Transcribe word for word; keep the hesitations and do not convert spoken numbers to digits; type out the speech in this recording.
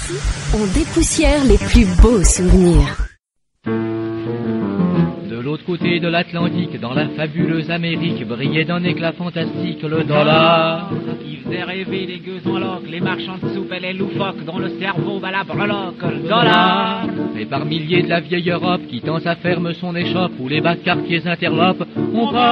Ici, on dépoussière les plus beaux souvenirs. De l'autre côté de l'Atlantique, dans la fabuleuse Amérique, brillait d'un éclat fantastique le dollar. Il faisait rêver les gueux en loques, les marchands de soupe et les loufoques, dont le cerveau bat la breloque, le dollar. Et par milliers de la vieille Europe, qui tend sa ferme son échoppe, où les bas quartiers interlopent, on parle